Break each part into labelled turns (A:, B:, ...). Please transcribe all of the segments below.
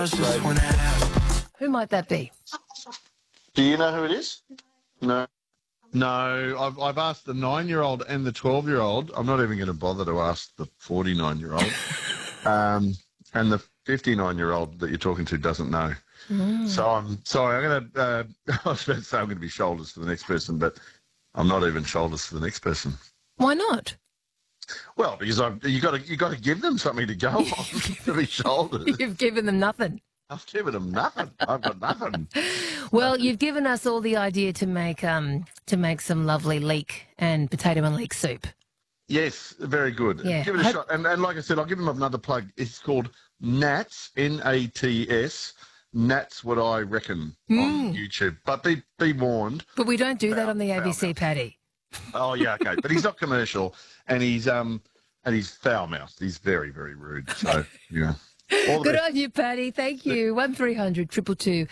A: Who might that be?
B: Do you know who it is? No.
C: No, I've asked the 9-year-old and the 12-year-old. I'm not even going to bother to ask the 49-year-old. And the 59-year-old that you're talking to doesn't know. So I'm sorry. I'm going to. I was about to say I'm going to be shoulders for the next person, but I'm not even shoulders for the next person.
A: Why not?
C: Well, because you got to give them something to go on to be shoulders.
A: You've given them nothing.
C: I've given them nothing. I've got nothing.
A: Well, you've given us all the idea to make some lovely leek and potato and leek soup.
C: Yes, very good.
A: Yeah.
C: Give it a shot. And like I said, I'll give them another plug. It's called Nats, Nats. Nats What I Reckon on YouTube. But be warned.
A: But we don't do that on the ABC, Paddy.
C: Oh yeah, okay. But he's not commercial, and he's foul-mouthed. He's very, very rude. So yeah.
A: Good on you, Paddy. Thank you. 1300 222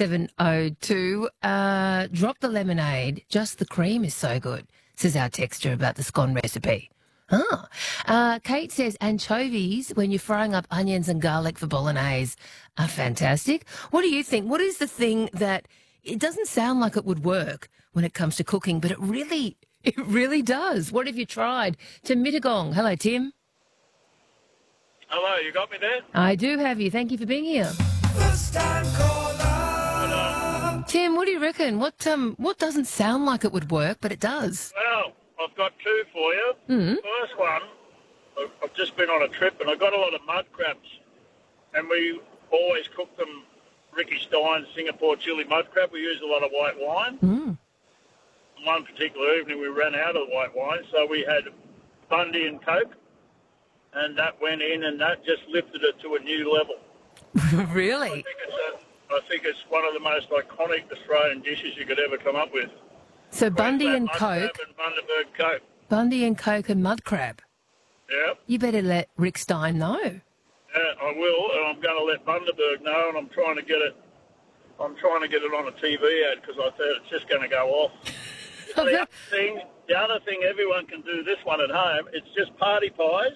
A: 702. Drop the lemonade. Just the cream is so good, says our texter about the scone recipe. Kate says anchovies when you're frying up onions and garlic for bolognese are fantastic. What do you think? What is the thing that it doesn't sound like it would work when it comes to cooking, but it really does? What have you tried? Tim Mittagong. Hello, Tim.
D: Hello, you got me there?
A: I do have you. Thank you for being here.
E: First time caller.
A: Tim, what do you reckon? What doesn't sound like it would work, but it does?
D: Well, I've got two for you. First one, I've just been on a trip and I got a lot of mud crabs. And we always cook them Ricky Stein's Singapore chili mud crab. We use a lot of white wine. One particular evening we ran out of white wine, so we had Bundy and Coke. And that went in, and that just lifted it to a new level.
A: Really?
D: I think it's one of the most iconic Australian dishes you could ever come up with.
A: So Bundy and
D: Mud
A: Coke.
D: crab and Bundaberg Coke.
A: Bundy and Coke and mud crab.
D: Yeah.
A: You better let Rick Stein know.
D: Yeah, I will, and I'm going to let Bundaberg know, and I'm trying to get it on a TV ad because I thought it's just going to go off. The other thing, everyone can do this one at home. It's just party pies,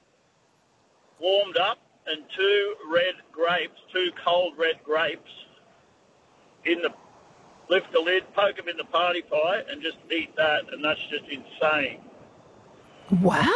D: warmed up, and two cold red grapes lift the lid, poke them in the party pie, and just eat that, and that's just insane.
A: Wow.